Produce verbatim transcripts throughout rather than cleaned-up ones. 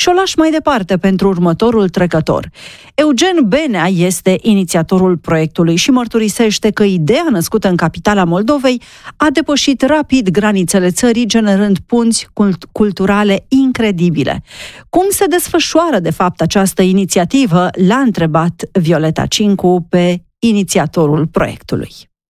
și o lași mai departe pentru următorul trecător. Eugen Benea este inițiatorul proiectului și mărturisește că ideea născută în capitala Moldovei a depășit rapid granițele țării, generând punți cult- culturale incredibile. Cum se desfășoară, de fapt, această inițiativă? L-a întrebat Violeta Cincu pe inițiatorul proiectului.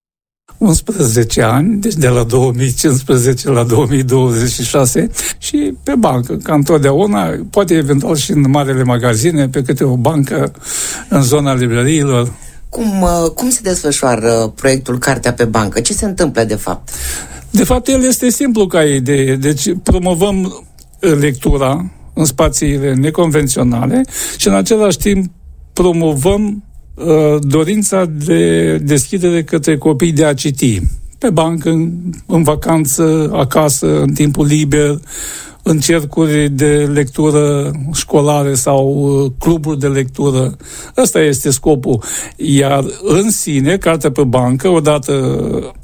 unsprezece ani, deci de la două mii cincisprezece la două mii douăzeci și șase, și pe bancă, ca întotdeauna, poate eventual și în marele magazine, pe câte o bancă în zona librăriilor. Cum, cum se desfășoară proiectul Cartea pe bancă? Ce se întâmplă de fapt? De fapt, el este simplu ca idee. Deci promovăm lectura în spațiile neconvenționale și în același timp promovăm uh, dorința de deschidere către copii de a citi. Pe bancă, în, în vacanță, acasă, în timpul liber, în cercuri de lectură școlare sau uh, cluburi de lectură. Ăsta este scopul. Iar în sine, Cartea pe bancă, odată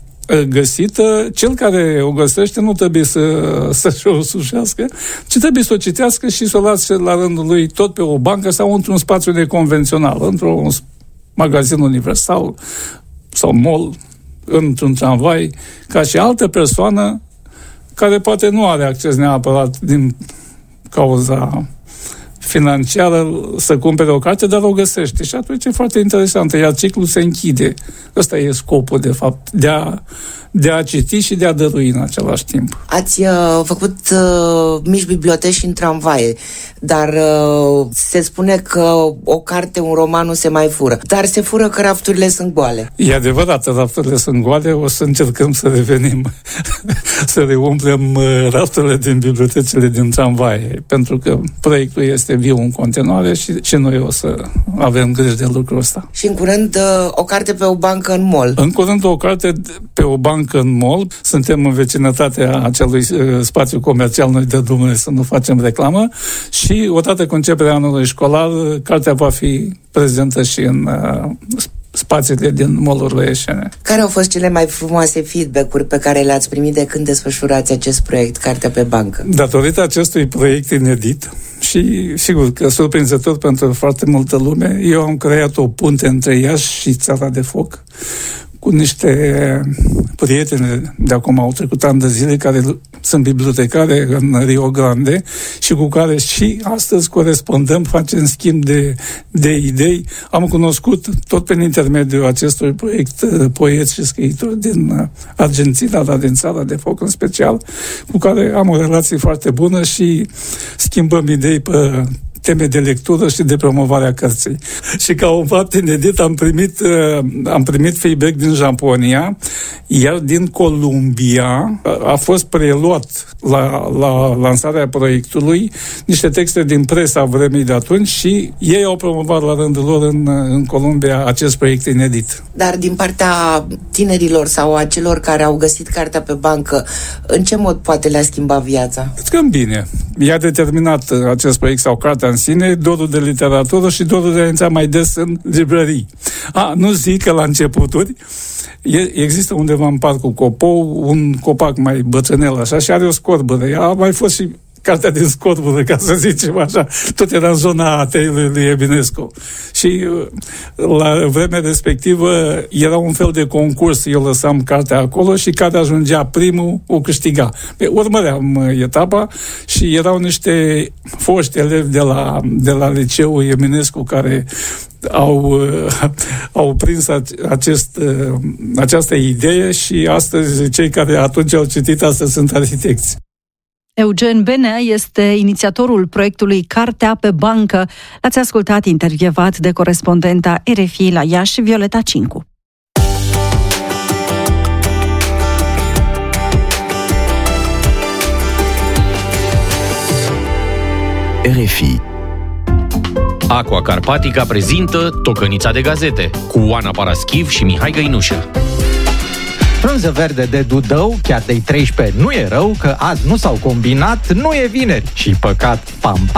găsită, cel care o găsește nu trebuie să, să-și o sușească, ci trebuie să o citească și să o lase la rândul lui tot pe o bancă sau într-un spațiu neconvențional, într-un magazin universal sau mall, într-un tramvai, ca și altă persoană care poate nu are acces neapărat din cauza financiară să cumpere o carte, dar o găsește. Și atunci e foarte interesantă, iar ciclul se închide. Ăsta e scopul, de fapt, de a, de a citi și de a dărui în același timp. Ați uh, făcut uh, mici biblioteci în tramvaie, dar uh, se spune că o carte, un roman nu se mai fură. Dar se fură că rafturile sunt goale. E adevărat, rafturile sunt goale, o să încercăm să revenim, să reumplem uh, rafturile din bibliotecile din tramvaie, pentru că proiectul este viu în continuare și, și noi o să avem grijă de lucrul ăsta. Și în curând uh, o carte pe o bancă în mall. În curând o carte pe o bancă în mall. Suntem în vecinătatea acelui uh, spațiu comercial, noi de Dumnezeu să nu facem reclamă, și odată cu începerea anului școlar, cartea va fi prezentă și în uh, spațiile din mall-urile ieșene. Care au fost cele mai frumoase feedback-uri pe care le-ați primit de când desfășurați acest proiect, Cartea pe bancă? Datorită acestui proiect inedit și, sigur, că surprinzător pentru foarte multă lume, eu am creat o punte între Iași și Țara de Foc, cu niște prieteni de acum au trecut ani de zile, care sunt bibliotecare în Rio Grande și cu care și astăzi corespondăm, facem schimb de, de idei. Am cunoscut tot prin intermediul acestui proiect poeți și scriitori din Argentina, dar din Țara de Foc în special, cu care am o relație foarte bună și schimbăm idei pe teme de lectură și de promovarea cărții. Și ca un fapt inedit am primit, uh, am primit feedback din Japonia, iar din Columbia a fost preluat la, la lansarea proiectului niște texte din presa vremii de atunci și ei au promovat la rândul lor în, în Columbia acest proiect inedit. Dar din partea tinerilor sau a celor care au găsit cartea pe bancă, în ce mod poate le-a schimbat viața? Cred că în bine. I-a determinat acest proiect sau cartea în sine dorul de literatură și dorul de a intra mai des în librării. A, nu zic că la începuturi există undeva în Parcul Copou un copac mai bătrânel așa și are o scorbără. A mai fost și cartea din scorbără, ca să zicem așa. Tot era în zona ateliului lui Eminescu. Și la vremea respectivă era un fel de concurs. Eu lăsam cartea acolo și care ajungea primul o câștiga. Urmăream etapa și erau niște foști elevi de la, de la liceul Eminescu care au, au prins acest, această idee și astăzi cei care atunci au citit astăzi sunt arhitecți. Eugen Benea este inițiatorul proiectului Cartea pe bancă. L-ați ascultat intervievat de corespondenta R F I la Iași, Violeta Cincu. R F I. Aqua Carpatica prezintă Tocănița de gazete cu Oana Paraschiv și Mihai Găinușă. Frunză verde de Dudău, chiar de treisprezece nu e rău, că azi nu s-au combinat, nu e vineri și păcat, pam-pam.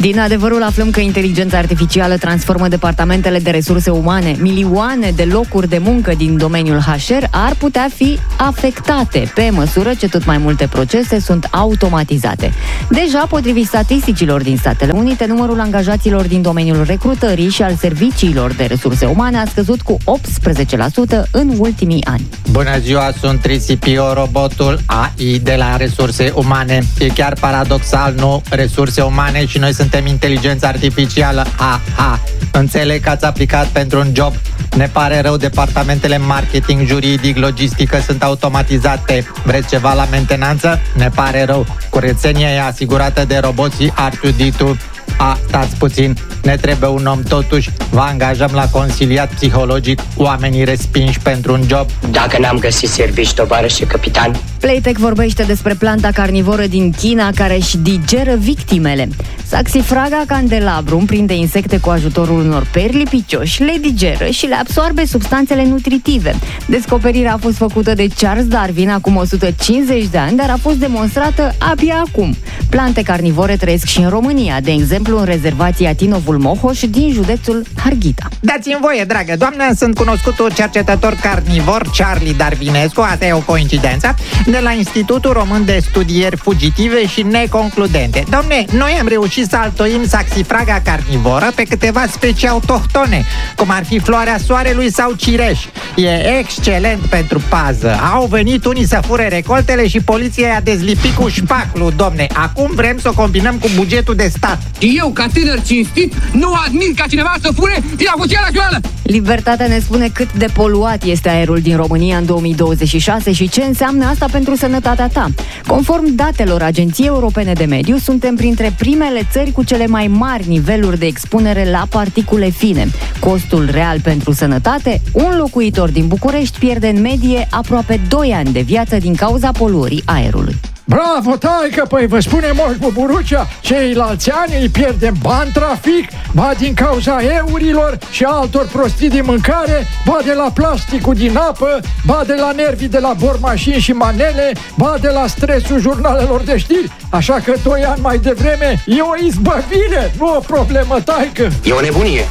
Din adevărul aflăm că inteligența artificială transformă departamentele de resurse umane. Milioane de locuri de muncă din domeniul H R ar putea fi afectate pe măsură ce tot mai multe procese sunt automatizate. Deja, potrivit statisticilor din Statele Unite, numărul angajaților din domeniul recrutării și al serviciilor de resurse umane a scăzut cu optsprezece la sută în ultimii ani. Bună ziua, sunt trei C P O, robotul A I de la resurse umane. E chiar paradoxal, nu? Resurse umane și noi suntem inteligența artificială. Aha, înțeleg că ați aplicat pentru un job. Ne pare rău, departamentele marketing, juridic, logistică sunt automatizate. Vreți ceva la mentenanță? Ne pare rău. Curățenia e asigurată de roboții R doi D doi. A, stați puțin, ne trebuie un om totuși. Vă angajăm la consiliat psihologic, oamenii respinși pentru un job. Dacă n-am găsit servici, tovarășe capitan. Playtech vorbește despre planta carnivoră din China care își digeră victimele. Saxifraga candelabrum prinde insecte cu ajutorul unor perli picioși, le digeră și le absorbe substanțele nutritive. Descoperirea a fost făcută de Charles Darwin acum o sută cincizeci de ani, dar a fost demonstrată abia acum. Plante carnivore trăiesc și în România, de exemplu în rezervația Tinovul Mohoș din județul Harghita. Dați-mi voie, dragă doamnă, sunt cunoscutul cercetător carnivor Charlie Darwinescu, asta e o coincidență, de la Institutul Român de Studieri Fugitive și Neconcludente. Domne, noi am reușit să altoim saxifraga carnivoră pe câteva specii autohtone, cum ar fi floarea soarelui sau cireș. E excelent pentru pază. Au venit unii să fure recoltele și poliția i-a dezlipit cu șpaclu, domne. Acum vrem să o combinăm cu bugetul de stat. Eu, ca tânăr cinstit, nu admit ca cineva să fure din Acuția Națională! Libertatea ne spune cât de poluat este aerul din România în două mii douăzeci și șase și ce înseamnă asta pentru sănătatea ta. Conform datelor Agenției Europene de Mediu, suntem printre primele țări cu cele mai mari niveluri de expunere la particule fine. Costul real pentru sănătate, un locuitor din București pierde în medie aproape doi ani de viață din cauza poluării aerului. Bravo, taică, păi vă spune Moș Buburucea, ceilalți ani îi pierdem bani trafic, ba din cauza eurilor și altor prostii din mâncare, ba de la plasticul din apă, ba de la nervii de la bormașini și manele, ba de la stresul jurnalelor de știri. Așa că doi ani mai devreme e o izbăvire, nu o problemă, taică. E o nebunie.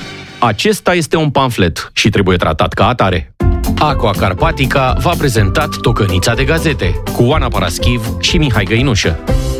Acesta este un pamflet și trebuie tratat ca atare. Aqua Carpatica v-a prezentat Tocănița de Gazete cu Oana Paraschiv și Mihai Găinușă.